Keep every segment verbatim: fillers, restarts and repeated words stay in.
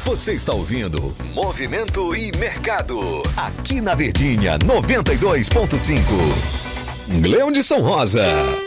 Você está ouvindo Movimento e Mercado, aqui na Verdinha noventa e dois ponto cinco. Leão de São Rosa.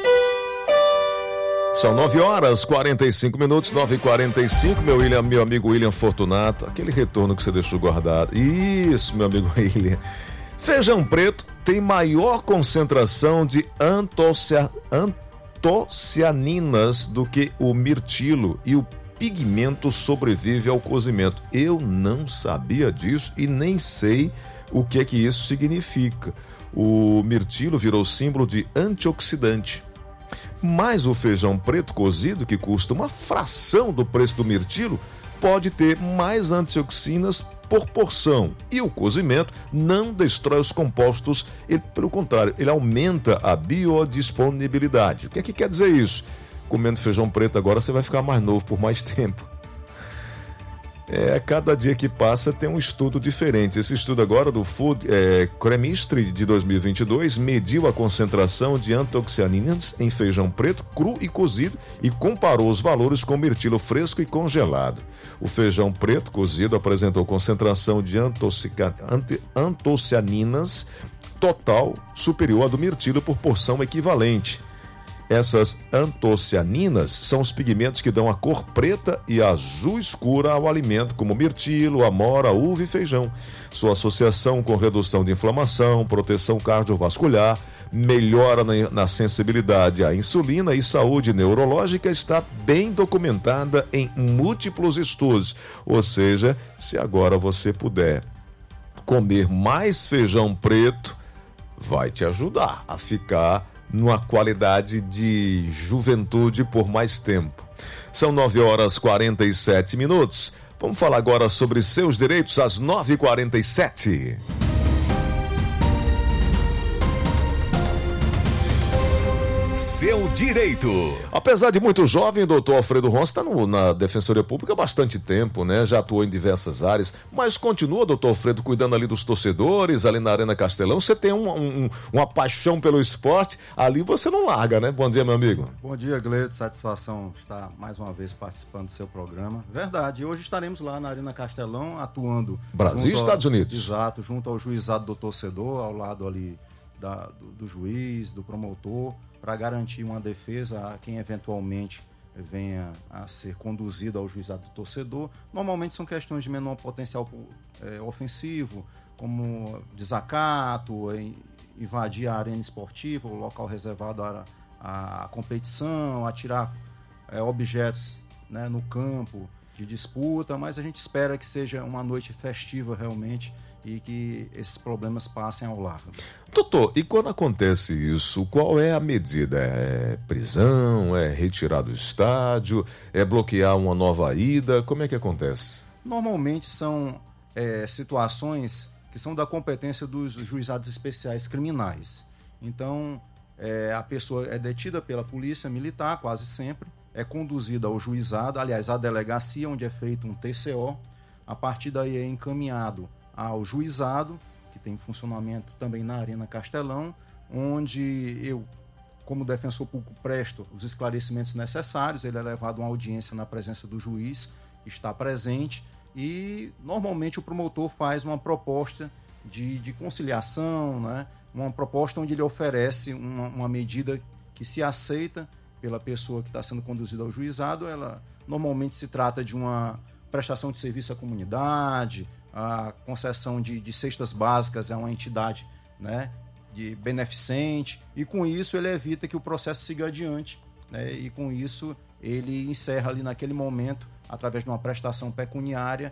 São nove horas, quarenta e cinco minutos, nove e quarenta e cinco, meu, William, meu amigo William Fortunato, aquele retorno que você deixou guardado. Isso, meu amigo William. Feijão preto tem maior concentração de antocia, antocianinas do que o mirtilo e o pigmento sobrevive ao cozimento. Eu não sabia disso e nem sei o que é que isso significa. O mirtilo virou símbolo de antioxidante. Mas o feijão preto cozido, que custa uma fração do preço do mirtilo, pode ter mais antioxinas por porção. E o cozimento não destrói os compostos, ele, pelo contrário, ele aumenta a biodisponibilidade. O que é que quer dizer isso? Comendo feijão preto agora você vai ficar mais novo por mais tempo. É, cada dia que passa tem um estudo diferente. Esse estudo agora do Food é, Chemistry de dois mil e vinte e dois mediu a concentração de antocianinas em feijão preto, cru e cozido e comparou os valores com mirtilo fresco e congelado. O feijão preto cozido apresentou concentração de antocica, ante, antocianinas total superior à do mirtilo por porção equivalente. Essas antocianinas são os pigmentos que dão a cor preta e azul escura ao alimento, como mirtilo, amora, uva e feijão. Sua associação com redução de inflamação, proteção cardiovascular, melhora na, na sensibilidade à insulina e saúde neurológica está bem documentada em múltiplos estudos. Ou seja, se agora você puder comer mais feijão preto, vai te ajudar a ficar numa qualidade de juventude por mais tempo. São nove horas e quarenta e sete minutos. Vamos falar agora sobre seus direitos às nove e quarenta e sete. Seu direito. Apesar de muito jovem, o doutor Alfredo Ronça está na Defensoria Pública há bastante tempo, né? Já atuou em diversas áreas, mas continua, doutor Alfredo, cuidando ali dos torcedores, ali na Arena Castelão. Você tem um, um, uma paixão pelo esporte, ali você não larga, né? Bom dia, meu amigo. Bom dia, Gleito. Satisfação estar mais uma vez participando do seu programa. Verdade, hoje estaremos lá na Arena Castelão, atuando... Brasil e Estados ao, Unidos. Exato, junto ao juizado do torcedor, ao lado ali da, do, do juiz, do promotor, para garantir uma defesa a quem eventualmente venha a ser conduzido ao juizado do torcedor. Normalmente são questões de menor potencial é, ofensivo, como desacato, invadir a arena esportiva, o local reservado à, à competição, atirar é, objetos, né, no campo de disputa, mas a gente espera que seja uma noite festiva realmente e que esses problemas passem ao largo. Doutor, e quando acontece isso, qual é a medida? É prisão? É retirar do estádio? É bloquear uma nova ida? Como é que acontece? Normalmente são é, situações que são da competência dos juizados especiais criminais. Então, é, a pessoa é detida pela polícia militar, quase sempre, é conduzida ao juizado, aliás, à delegacia, onde é feito um T C O. A partir daí é encaminhado ao juizado, que tem funcionamento também na Arena Castelão, onde eu, como defensor público, presto os esclarecimentos necessários. Ele é levado a uma audiência na presença do juiz, que está presente, e normalmente o promotor faz uma proposta de, de conciliação, né? Uma proposta onde ele oferece uma, uma medida que, se aceita pela pessoa que está sendo conduzida ao juizado, ela normalmente se trata de uma prestação de serviço à comunidade, a concessão de, de cestas básicas a uma entidade, né, de beneficente, e com isso ele evita que o processo siga adiante, né, e com isso ele encerra ali naquele momento, através de uma prestação pecuniária,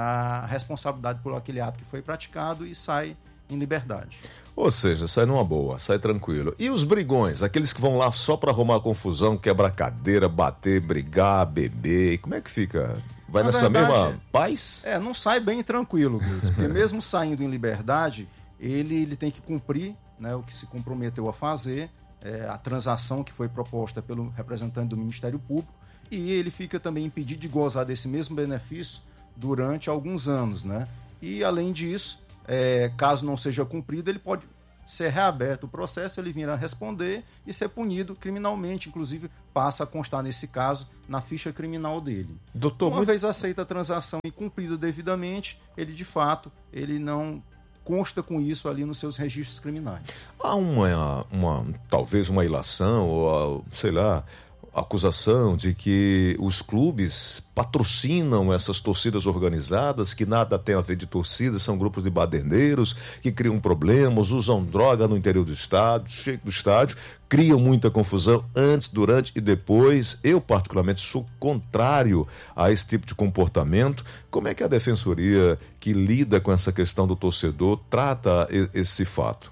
a responsabilidade por aquele ato que foi praticado e sai em liberdade. Ou seja, sai numa boa, sai tranquilo. E os brigões, aqueles que vão lá só para arrumar confusão, quebrar cadeira, bater, brigar, beber, como é que fica? Vai Na nessa verdade, mesma paz? É, não sai bem tranquilo, porque mesmo saindo em liberdade, ele, ele tem que cumprir, né, o que se comprometeu a fazer, é, a transação que foi proposta pelo representante do Ministério Público, e ele fica também impedido de gozar desse mesmo benefício durante alguns anos, né? E, além disso, é, caso não seja cumprido, ele pode ser reaberto o processo, ele vir a responder e ser punido criminalmente, inclusive passa a constar nesse caso na ficha criminal dele. Doutor, Uma muito... vez aceita a transação e cumprida devidamente, ele de fato, ele não consta com isso ali nos seus registros criminais. Há uma, uma talvez uma ilação, ou sei lá, acusação de que os clubes patrocinam essas torcidas organizadas, que nada tem a ver de torcida, são grupos de baderneiros que criam problemas, usam droga no interior do estádio, do estádio, criam muita confusão antes, durante e depois. Eu, particularmente, sou contrário a esse tipo de comportamento. Como é que a Defensoria, que lida com essa questão do torcedor, trata esse fato?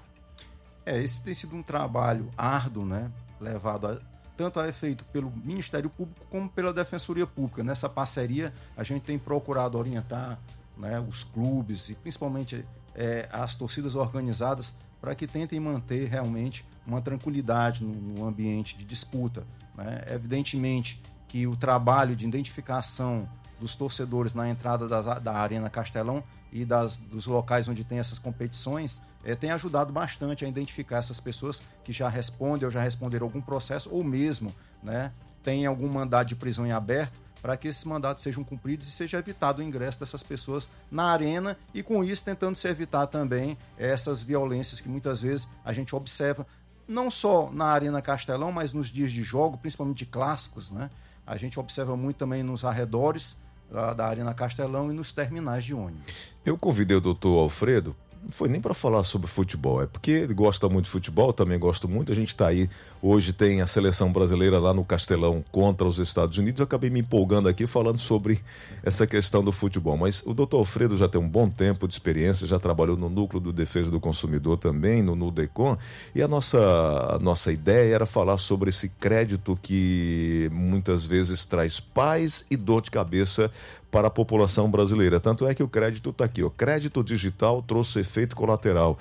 É, esse tem sido um trabalho árduo, né, levado a tanto é feito pelo Ministério Público como pela Defensoria Pública. Nessa parceria, a gente tem procurado orientar, né, os clubes e principalmente é, as torcidas organizadas para que tentem manter realmente uma tranquilidade no, no ambiente de disputa, né? Evidentemente que o trabalho de identificação dos torcedores na entrada das, da Arena Castelão e das, dos locais onde tem essas competições é, tem ajudado bastante a identificar essas pessoas que já respondem ou já responderam algum processo ou mesmo, né, tem algum mandado de prisão em aberto para que esses mandatos sejam cumpridos e seja evitado o ingresso dessas pessoas na arena e com isso tentando se evitar também essas violências que muitas vezes a gente observa não só na Arena Castelão, mas nos dias de jogo, principalmente de clássicos, né? A gente observa muito também nos arredores da, da Arena Castelão e nos terminais de ônibus. Eu convidei o doutor Alfredo, não foi nem para falar sobre futebol, é porque ele gosta muito de futebol, eu também gosto muito. A gente está aí, hoje tem a seleção brasileira lá no Castelão contra os Estados Unidos. Eu acabei me empolgando aqui falando sobre essa questão do futebol. Mas o doutor Alfredo já tem um bom tempo de experiência, já trabalhou no Núcleo do Defesa do Consumidor também, no NUDECON, e a nossa, a nossa ideia era falar sobre esse crédito que muitas vezes traz paz e dor de cabeça para a população brasileira. Tanto é que o crédito está aqui, o crédito digital trouxe efeito colateral.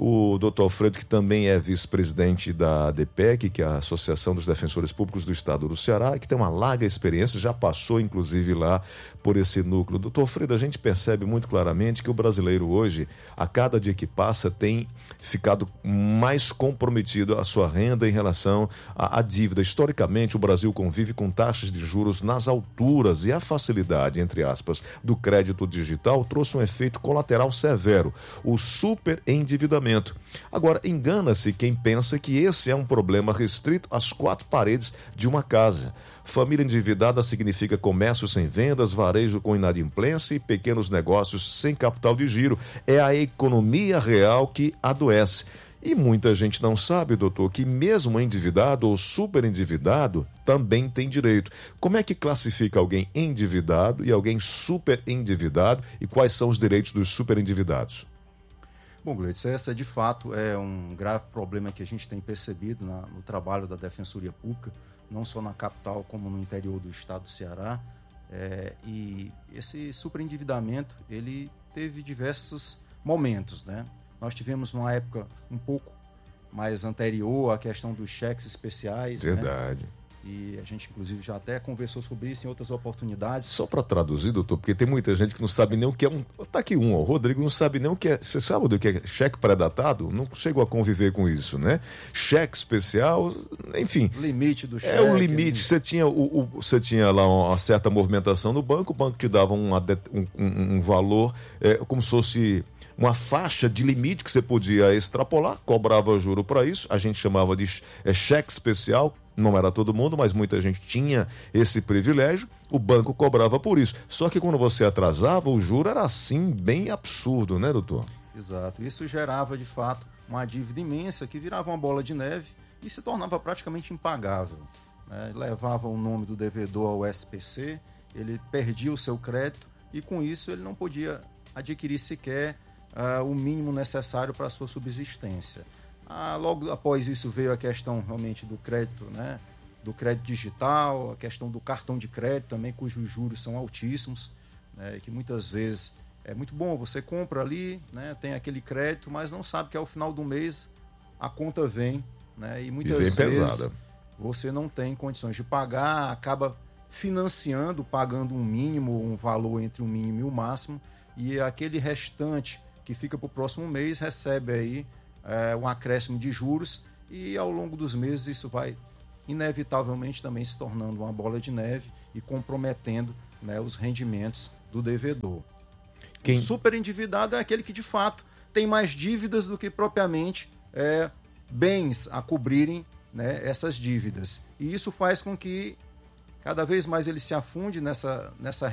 O doutor Alfredo, que também é vice-presidente da ADEPEC, que é a Associação dos Defensores Públicos do Estado do Ceará, que tem uma larga experiência, já passou inclusive lá por esse núcleo. Doutor Alfredo, a gente percebe muito claramente que o brasileiro hoje, a cada dia que passa, tem ficado mais comprometido a sua renda em relação à, à dívida. Historicamente, o Brasil convive com taxas de juros nas alturas e a facilidade, entre aspas, do crédito digital trouxe um efeito colateral severo, o superendividamento. Agora, engana-se quem pensa que esse é um problema restrito às quatro paredes de uma casa. Família endividada significa comércio sem vendas, varejo com inadimplência e pequenos negócios sem capital de giro. É a economia real que adoece. E muita gente não sabe, doutor, que mesmo endividado ou superendividado também tem direito. Como é que classifica alguém endividado e alguém superendividado e quais são os direitos dos superendividados? Bom, Gleitz, essa de fato é um grave problema que a gente tem percebido na, no trabalho da Defensoria Pública, não só na capital como no interior do estado do Ceará. É, e esse superendividamento, ele teve diversos momentos, né? Nós tivemos numa época um pouco mais anterior a questão dos cheques especiais. Verdade. Né? E a gente, inclusive, já até conversou sobre isso em outras oportunidades. Só para traduzir, doutor, porque tem muita gente que não sabe nem o que é um... Tá aqui um, ó, o Rodrigo não sabe nem o que é... Você sabe do que é cheque pré-datado? Não chegou a conviver com isso, né? Cheque especial, enfim... Limite do cheque. É o limite. Você tinha, o, o, você tinha lá uma certa movimentação no banco, o banco te dava um, um, um valor, é, como se fosse... uma faixa de limite que você podia extrapolar, cobrava juro para isso, a gente chamava de é, cheque especial, não era todo mundo, mas muita gente tinha esse privilégio, o banco cobrava por isso. Só que quando você atrasava, o juro era assim, bem absurdo, né, doutor? Exato, isso gerava de fato uma dívida imensa que virava uma bola de neve e se tornava praticamente impagável, né? Levava o nome do devedor ao S P C, ele perdia o seu crédito e com isso ele não podia adquirir sequer Uh, o mínimo necessário para a sua subsistência. Ah, logo após isso veio a questão realmente do crédito, né, do crédito digital, a questão do cartão de crédito também, cujos juros são altíssimos, né, que muitas vezes é muito bom, você compra ali, né, tem aquele crédito, mas não sabe que ao final do mês a conta vem, né, e muitas e vem vezes pesada. Você não tem condições de pagar, acaba financiando, pagando um mínimo, um valor entre o mínimo e o máximo, e aquele restante que fica para o próximo mês, recebe aí é, um acréscimo de juros, e ao longo dos meses isso vai inevitavelmente também se tornando uma bola de neve e comprometendo, né, os rendimentos do devedor. Quem... O superendividado é aquele que de fato tem mais dívidas do que propriamente é, bens a cobrirem, né, essas dívidas. E isso faz com que cada vez mais ele se afunde nessa, nessa